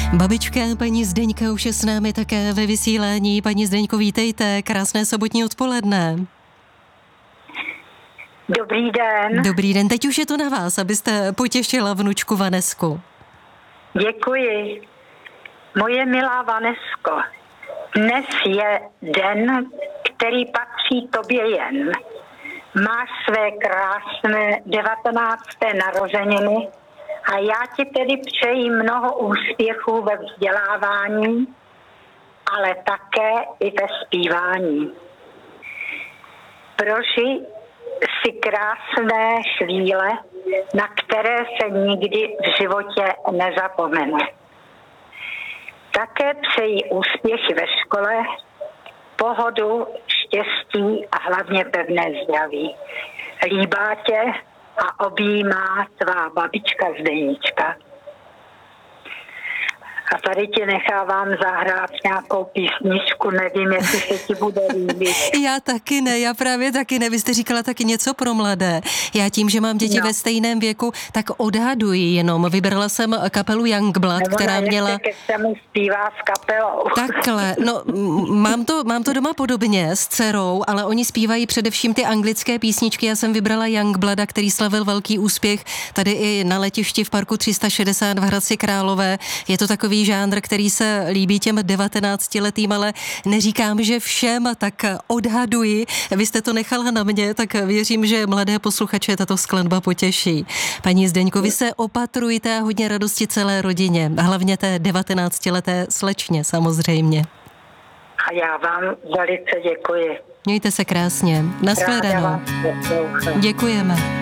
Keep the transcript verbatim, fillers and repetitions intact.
Babička paní Zdeňka už je s námi také ve vysílání. Paní Zdeňko, vítejte, krásné sobotní odpoledne. Dobrý den. Dobrý den, teď už je to na vás, abyste potěšila vnučku Vanesku. Děkuji. Moje milá Vanesko, dnes je den, který patří tobě jen. Máš své krásné devatenácté narozeniny a já ti tedy přeji mnoho úspěchů ve vzdělávání, ale také i ve zpívání. Proži si krásné chvíle, na které se nikdy v životě nezapomene. Také přeji úspěchy ve škole, pohodu, štěstí a hlavně pevné zdraví. Líbá tě a objímá tvá babička Zdenička. A tady ti nechávám zahrát nějakou písničku, nevím, jestli se ti bude líbit. Já taky ne, já právě taky ne. Vy jste říkala taky něco pro mladé. Já tím, že mám děti no. ve stejném věku, tak odhaduji jenom. Vybrala jsem kapelu Youngblood, Nebo která měla... Ke mu zpívá s kapelou. Takhle, no mám to, mám to doma podobně s dcerou, ale oni zpívají především ty anglické písničky. Já jsem vybrala Youngblooda, který slavil velký úspěch tady i na letišti v parku tři sta šedesát v Hradci Králové. Je to takový žánr, který se líbí těm devatenáctiletým, ale neříkám, že všem, tak odhaduji. Vy jste to nechala na mě, tak věřím, že mladé posluchače tato skladba potěší. Paní Zdeňko, vy se opatrujte a hodně radosti celé rodině, hlavně té devatenáctileté slečně samozřejmě. A já vám velice děkuji. Mějte se krásně. Nashledanou. Ráda vás poslouchám. Děkujeme.